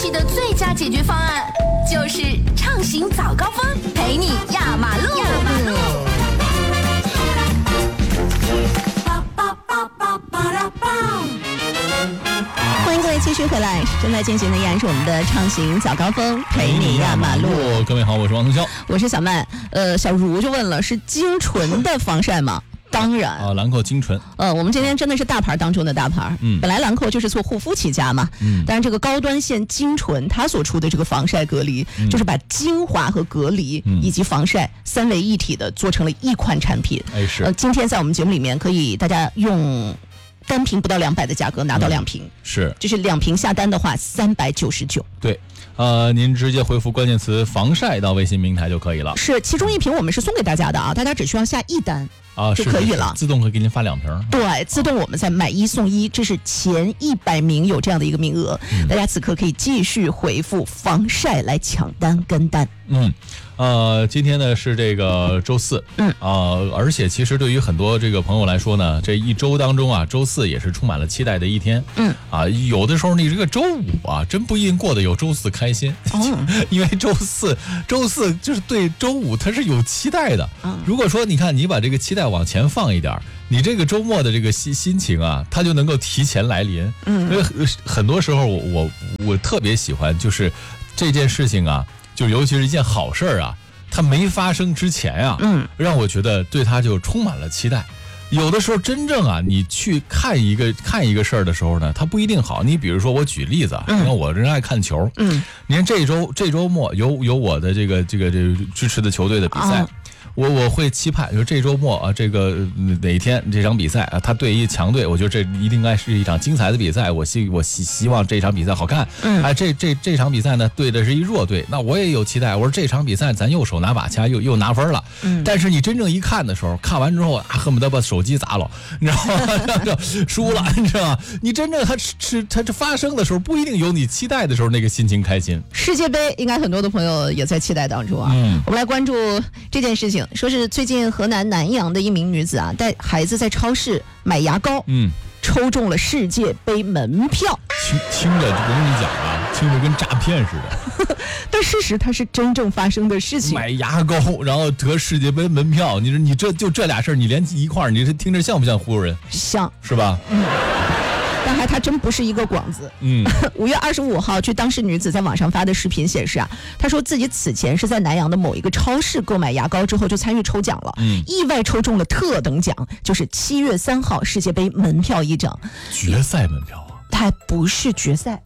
期的最佳解决方案，就是畅行早高峰，陪你压马路。 欢迎各位继续回来，正在进行的依然是我们的畅行早高峰，陪你压马路。 各位好，我是王腾霄， 我是小曼。小茹就问了，是精纯的防晒吗？当然啊，兰蔻精纯。 我们今天真的是大牌当中的大牌。本来兰蔻就是做护肤起家嘛，但是这个高端线精纯，它所出的这个防晒隔离，就是把精华和隔离以及防晒三位一体的做成了一款产品。 是。 今天在我们节目里面，可以大家用单瓶不到200的价格拿到2瓶， 是， 就是2瓶下单的话399。 对。您直接回复关键词防晒到微信平台就可以了。 是，其中1瓶我们是送给大家的啊，大家只需要下1单就可以了， 自动会给您发2瓶。 对，自动我们再买1送1，这是前100名有这样的一个名额，大家此刻可以继续回复防晒来抢单跟单。 今天呢是这个周四，而且其实对于很多这个朋友来说呢，这一周当中啊，周四也是充满了期待的一天。有的时候你这个周五啊，真不一定过得有周四开心，因为周四就是对周五它是有期待的。如果说你看你把这个期待往前放一点，你这个周末的这个心情啊，它就能够提前来临。因为很多时候我特别喜欢就是这件事情啊。就尤其是一件好事啊，它没发生之前啊，让我觉得对它就充满了期待。有的时候真正啊，你去看一个事儿的时候呢，它不一定好。你比如说，我举例子啊，你看我人爱看球，你看这周末有我的这个支持的球队的比赛。我会期盼，就是这周末啊，这个哪一天这场比赛啊，他对一强队，我觉得这一定该是一场精彩的比赛。我希望这场比赛好看。这场比赛呢，对的是一弱队，那我也有期待。我说这场比赛咱又手拿把掐，又拿分了。但是你真正一看的时候，看完之后啊，恨不得把手机砸了，你知道吗？输了，你知道吗？你真正它这发生的时候，不一定有你期待的时候那个心情开心。 世界杯应该很多的朋友也在期待当中啊。我们来关注这件事情。说是最近河南南阳的一名女子啊，带孩子在超市买牙膏，抽中了世界杯门票。 听着，我跟你讲啊，听着跟诈骗似的。 但事实它是真正发生的事情。 买牙膏，然后得世界杯门票，你说你这俩事儿，你连一块儿，你这听着像不像忽悠人？ 像， 是吧？ 但还真不是一个广子。5月25号，据当事女子在网上发的视频显示啊，她说自己此前是在南阳的某一个超市购买牙膏之后就参与抽奖了，意外抽中了特等奖，就是7月3号世界杯门票1张， 决赛门票啊。 它还不是决赛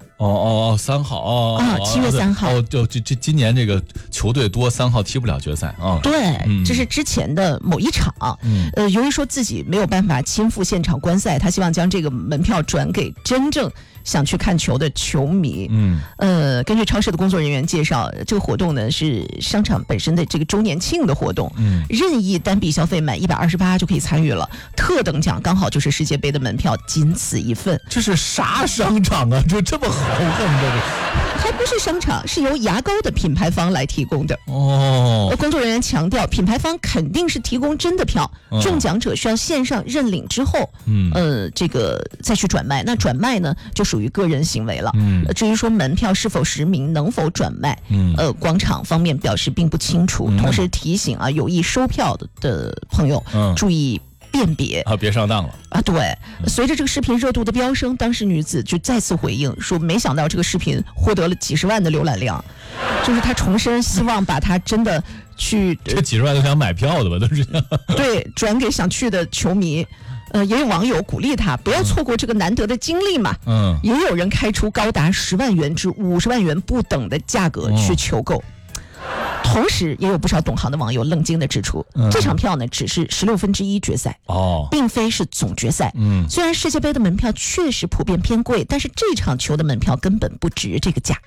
3号 7月3号就今年这个球队多，3号踢不了决赛啊。 对，这是之前的某一场。由于说自己没有办法亲赴现场观赛，他希望将这个门票转给真正想去看球的球迷。根据超市的工作人员介绍，这个活动呢是商场本身的这个周年庆的活动，任意单笔消费满128就可以参与了。特等奖刚好就是世界杯的门票，仅此一份。 这是啥商场啊？这么豪横的？ 还不是商场，是由牙膏的品牌方来提供的。工作人员强调，品牌方肯定是提供真的票，中奖者需要线上认领之后，这个再去转卖。那转卖呢，就属于个人行为了。至于说门票是否实名，能否转卖，广场方面表示并不清楚。同时提醒啊，有意收票的朋友注意辨别啊，别上当了啊！ 对，随着这个视频热度的飙升，当事女子就再次回应说，没想到这个视频获得了几十万的浏览量，就是她重申希望把她真的去这几十万都想买票的吧，都是对，转给想去的球迷。也有网友鼓励他不要错过这个难得的经历嘛。也有人开出高达10万元至50万元不等的价格去求购。同时也有不少懂行的网友冷静地指出，这场票呢只是1/16决赛，并非是总决赛。虽然世界杯的门票确实普遍偏贵，但是这场球的门票根本不值这个价。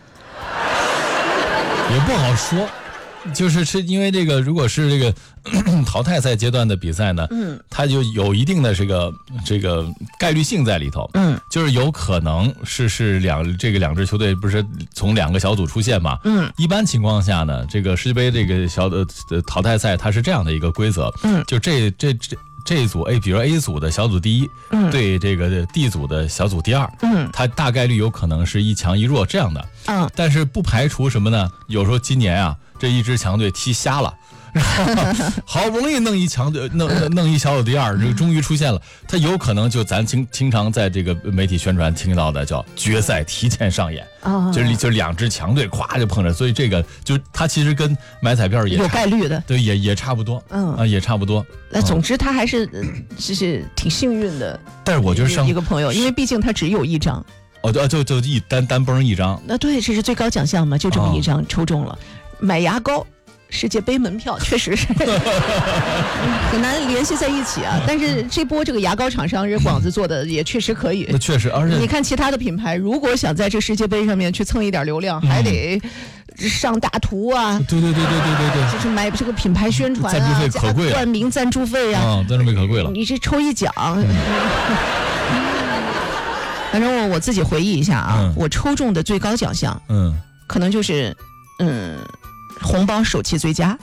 也不好说，就是因为这个，如果是这个淘汰赛阶段的比赛呢，它就有一定的这个概率性在里头，就是有可能是两支球队不是从2个小组出现嘛，一般情况下呢，这个世界杯这个淘汰赛它是这样的一个规则，就这一组比如 A 组的小组第一，对这个 D 组的小组第二，它大概率有可能是一强一弱这样的。但是不排除什么呢？有时候今年啊，这一支强队踢瞎了。然后好不容易弄一强队，弄一小组第二，这个终于出现了，它有可能就咱经常在这个媒体宣传听到的叫决赛提前上演，就是两支强队咵就碰着，所以这个就它其实跟买彩票也有概率的， 对，也差不多，也差不多。 那总之他还是就是挺幸运的。 但是我觉得一个朋友，因为毕竟他只有一张， 就单崩一张。 那对，这是最高奖项嘛，就这么一张抽中了，买牙膏。世界杯门票确实是很难联系在一起啊，但是这波这个牙膏厂商这广子做的也确实可以。 那确实，而且你看其他的品牌，如果想在这世界杯上面去蹭一点流量，还得上大图啊。 对， 就是买这个品牌宣传啊， 赞助费可贵了， 冠名赞助费啊， 赞助费可贵了。 你这抽一奖，反正我自己回忆一下啊，我抽中的最高奖项，可能就是红包手气最佳。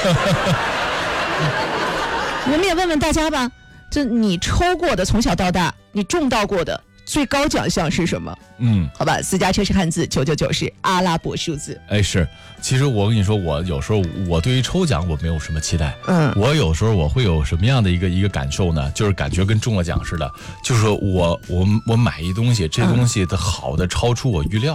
我们也问问大家吧，这你抽过的，从小到大你中到过的最高奖项是什么？好吧，私家车是汉字，999是阿拉伯数字。 是，其实我跟你说，我有时候我对于抽奖我没有什么期待，我有时候我会有什么样的一个感受呢？就是感觉跟中了奖似的，就是说我买一东西，这东西的好的超出我预料。